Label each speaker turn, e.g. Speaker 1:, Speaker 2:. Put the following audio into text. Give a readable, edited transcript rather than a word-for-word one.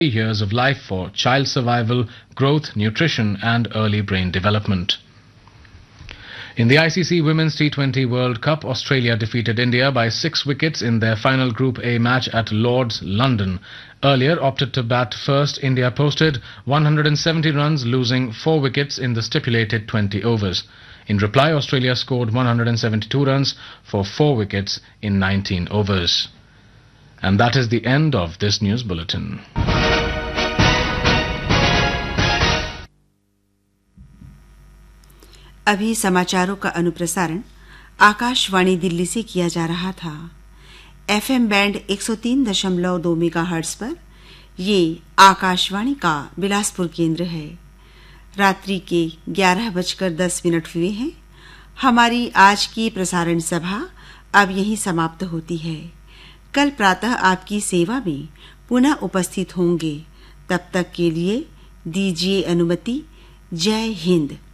Speaker 1: years of life for child survival, growth, nutrition and early brain development. In the ICC Women's T20 World Cup, Australia defeated India by 6 wickets in their final Group A match at Lord's, London. Earlier opted to bat first, India posted 170 runs, losing 4 wickets in the stipulated 20 overs. In reply, Australia scored 172 runs for 4 wickets in 19 overs. And that is the end of this news bulletin.
Speaker 2: अभी समाचारों का अनुप्रसारण आकाशवाणी दिल्ली से किया जा रहा था। FM band 103.2 megahertz पर ये आकाशवाणी का बिलासपुर केंद्र है। रात्रि के 11:10 हुए हैं। हमारी आज की प्रसारण सभा अब यहीं समाप्त होती है। कल प्रातः आपकी सेवा में पुनः उपस्थित होंगे। तब तक के लिए दीजिए अनुमति। जय हिंद।